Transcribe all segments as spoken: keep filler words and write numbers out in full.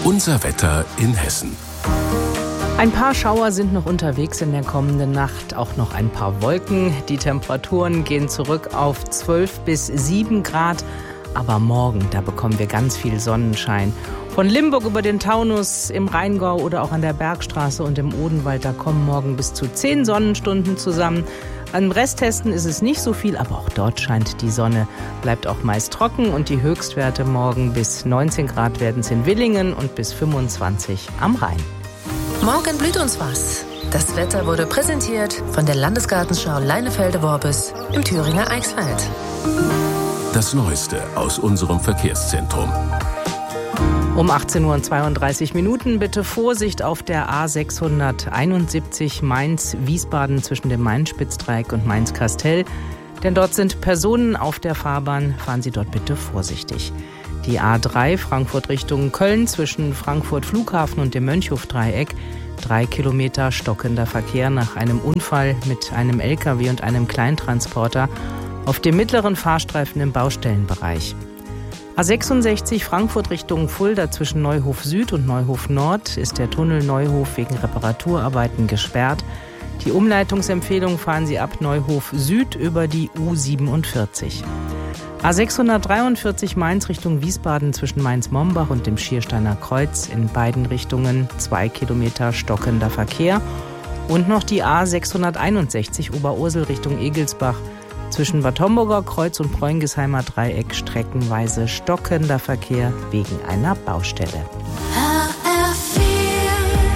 Unser Wetter in Hessen. Ein paar Schauer sind noch unterwegs in der kommenden Nacht, auch noch ein paar Wolken. Die Temperaturen gehen zurück auf zwölf bis sieben Grad. Aber morgen, da bekommen wir ganz viel Sonnenschein. Von Limburg über den Taunus, im Rheingau oder auch an der Bergstraße und im Odenwald, da kommen morgen bis zu zehn Sonnenstunden zusammen. An Resthessen ist es nicht so viel, aber auch dort scheint die Sonne. Bleibt auch meist trocken und die Höchstwerte morgen bis neunzehn Grad werden es in Willingen und bis fünfundzwanzig am Rhein. Morgen blüht uns was. Das Wetter wurde präsentiert von der Landesgartenschau Leinefelde-Worbis im Thüringer Eichsfeld. Das Neueste aus unserem Verkehrszentrum. Um achtzehn Uhr und zweiunddreißig Minuten bitte Vorsicht auf der A sechshunderteinundsiebzig Mainz-Wiesbaden zwischen dem Main-Spitzdreieck und Mainz-Kastel. Denn dort sind Personen auf der Fahrbahn. Fahren Sie dort bitte vorsichtig. Die A drei Frankfurt Richtung Köln zwischen Frankfurt Flughafen und dem Mönchhof-Dreieck. Drei Kilometer stockender Verkehr nach einem Unfall mit einem L K W und einem Kleintransporter auf dem mittleren Fahrstreifen im Baustellenbereich. A sechsundsechzig Frankfurt Richtung Fulda zwischen Neuhof Süd und Neuhof Nord ist der Tunnel Neuhof wegen Reparaturarbeiten gesperrt. Die Umleitungsempfehlung fahren Sie ab Neuhof Süd über die U siebenundvierzig. A sechshundertdreiundvierzig Mainz Richtung Wiesbaden zwischen Mainz-Mombach und dem Schiersteiner Kreuz. In beiden Richtungen zwei Kilometer stockender Verkehr. Und noch die A sechshunderteinundsechzig Oberursel Richtung Egelsbach. Zwischen Bad Homburger Kreuz und Bräungesheimer Dreieck streckenweise stockender Verkehr wegen einer Baustelle. H R vier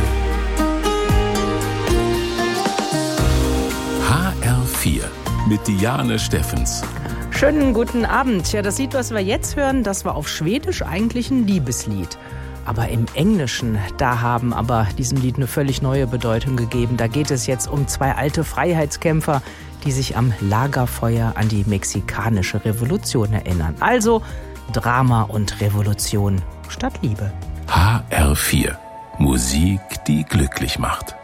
H R vier mit Diane Steffens. Schönen guten Abend. Ja, das Lied, was wir jetzt hören, das war auf Schwedisch eigentlich ein Liebeslied. Aber im Englischen, da haben aber diesem Lied eine völlig neue Bedeutung gegeben. Da geht es jetzt um zwei alte Freiheitskämpfer, die sich am Lagerfeuer an die mexikanische Revolution erinnern. Also Drama und Revolution statt Liebe. H R vier. Musik, die glücklich macht.